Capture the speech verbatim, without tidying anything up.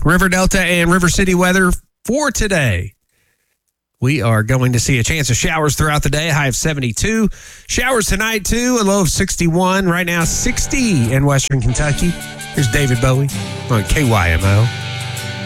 River Delta and River City weather for today. We are going to see a chance of showers throughout the day, high of seventy-two. Showers tonight, too, a low of sixty-one. Right now, sixty in Western Kentucky. Here's David Bowie on K Y M O.